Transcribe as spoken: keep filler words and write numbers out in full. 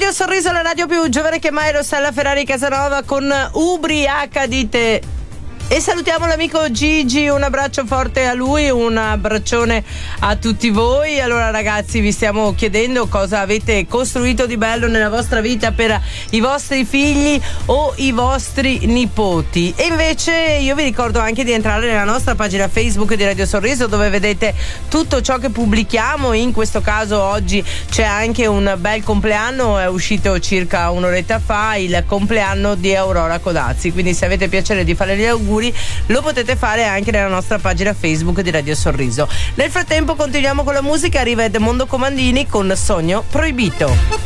Radio Sorriso, la radio più giovane che mai, Rossella Ferrari Casanova con Ubriaca dite. E salutiamo l'amico Gigi, un abbraccio forte a lui, un abbraccione a tutti voi. Allora ragazzi, vi stiamo chiedendo cosa avete costruito di bello nella vostra vita per i vostri figli o i vostri nipoti. E invece io vi ricordo anche di entrare nella nostra pagina Facebook di Radio Sorriso, dove vedete tutto ciò che pubblichiamo. In questo caso oggi c'è anche un bel compleanno, è uscito circa un'oretta fa il compleanno di Aurora Codazzi, quindi se avete piacere di fare gli auguri lo potete fare anche nella nostra pagina Facebook di Radio Sorriso. Nel frattempo continuiamo con la musica, arriva Edmondo Comandini con Sogno Proibito.